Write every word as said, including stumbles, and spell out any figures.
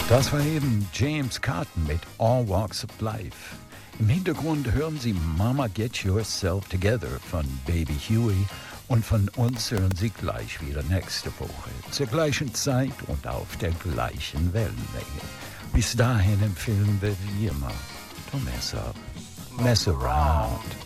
Das war eben James Cotton mit All Walks of Life. Im Hintergrund hören Sie Mama Get Yourself Together von Baby Huey und von uns hören Sie gleich wieder nächste Woche zur gleichen Zeit und auf der gleichen Wellenlänge. Bis dahin empfehlen wir wie immer, don't mess up, mess around.